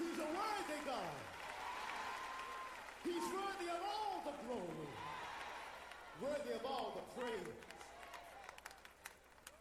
He's a worthy God. He's worthy of all the glory, worthy of all the praise.